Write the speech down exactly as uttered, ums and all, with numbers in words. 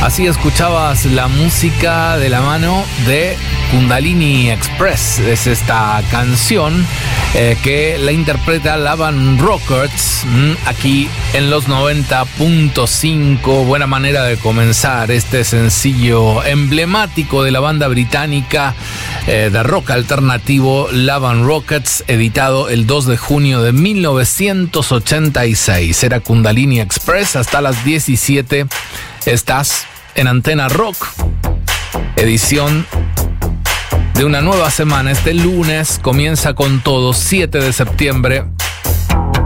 Así escuchabas la música de la mano de Kundalini Express. Es esta canción eh, que la interpreta Lavan Rockets mmm, aquí en los noventa punto cinco. Buena manera de comenzar este sencillo emblemático de la banda británica eh, de rock alternativo Lavan Rockets, editado el dos de junio de mil novecientos ochenta y seis. Era Kundalini Express. Hasta las diecisiete estás en Antena Rock, edición de una nueva semana. Este lunes comienza con todo, siete de septiembre.